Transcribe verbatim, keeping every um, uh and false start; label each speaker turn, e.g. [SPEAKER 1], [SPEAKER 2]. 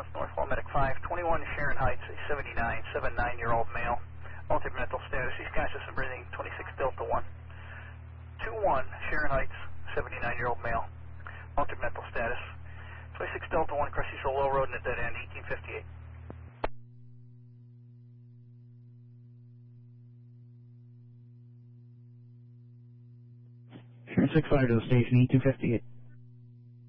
[SPEAKER 1] ambulance, Northwell Medic five, twenty-one Sharon Heights, a seventy-nine, seventy-nine-year-old male, altered mental status, he's conscious and breathing, twenty-six Delta one. two one Sharon Heights, seventy-nine-year-old male, altered mental status, twenty-six Delta one, across Cecil Low Road in a dead end, eighteen fifty-eight.
[SPEAKER 2] Sharon six five to the station, eighteen fifty-eight.